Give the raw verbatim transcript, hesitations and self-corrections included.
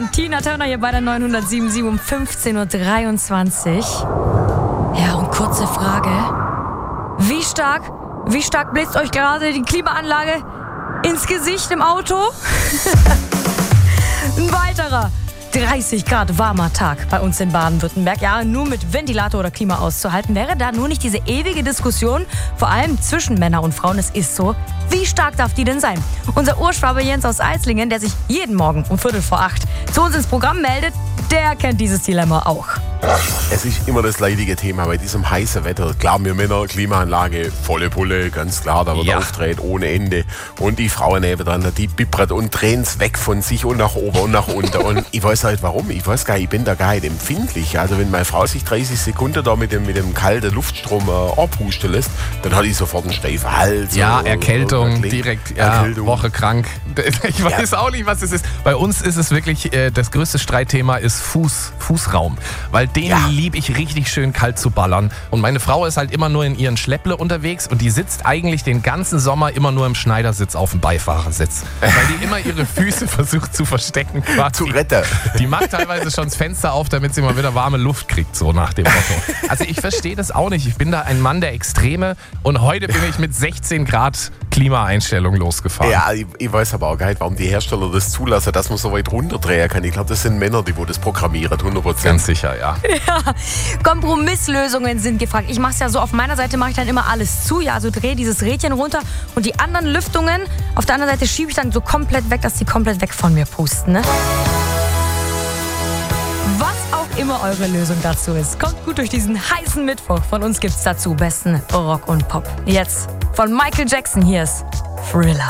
Tina Turner hier bei der neunhundertsieben Komma sieben um fünfzehn Uhr dreiundzwanzig. Ja, und kurze Frage. Wie stark, wie stark bläst euch gerade die Klimaanlage ins Gesicht im Auto? Ein weiterer dreißig Grad warmer Tag bei uns in Baden-Württemberg. Ja, nur mit Ventilator oder Klima auszuhalten. Wäre da nur nicht diese ewige Diskussion, vor allem zwischen Männern und Frauen, es ist so, wie stark darf die denn sein? Unser Urschwabe Jens aus Eislingen, der sich jeden Morgen um Viertel vor acht zu uns ins Programm meldet, der kennt dieses Dilemma auch. Es ist immer das leidige Thema bei diesem heißen Wetter. Klar, wir Männer, Klimaanlage, volle Pulle, ganz klar, da wird Ja. aufgedreht ohne Ende. Und die Frauen nebendran, die bippert und drehen es weg von sich und nach oben und nach unten. Und ich weiß halt warum, ich weiß gar nicht, ich bin da gar nicht empfindlich. Also wenn meine Frau sich dreißig Sekunden da mit dem, mit dem kalten Luftstrom äh, abhusten lässt, dann hat ich sofort einen steifen Hals. Ja, oder- Erkältung, oder- direkt, ja, Erkältung. Woche krank. Ich weiß auch nicht, was es ist. Bei uns ist es wirklich, äh, das größte Streitthema ist Fuß, Fußraum. Weil den Ja. liebe ich richtig schön kalt zu ballern. Und meine Frau ist halt immer nur in ihren Schlepple unterwegs und die sitzt eigentlich den ganzen Sommer immer nur im Schneidersitz auf dem Beifahrersitz. Weil die immer ihre Füße versucht zu verstecken. Zu quasi. retten. Die macht teilweise schon das Fenster auf, damit sie mal wieder warme Luft kriegt, so nach dem Motto. Also ich verstehe das auch nicht. Ich bin da ein Mann der Extreme und heute bin ich mit sechzehn Grad Klimaeinstellung losgefahren. Ja, ich, ich weiß aber auch gar nicht, warum die Hersteller das zulassen, dass man so weit runterdrehen kann. Ich glaube, das sind Männer, die wo das programmieren, hundert Prozent. Ganz sicher, ja. Kompromisslösungen sind gefragt. Ich mache es ja so, auf meiner Seite mache ich dann immer alles zu, ja, also drehe dieses Rädchen runter und die anderen Lüftungen auf der anderen Seite schiebe ich dann so komplett weg, dass die komplett weg von mir pusten, ne? Was auch immer eure Lösung dazu ist, kommt gut durch diesen heißen Mittwoch. Von uns gibt's dazu besten Rock und Pop. Jetzt von Michael Jackson, hier ist Thriller.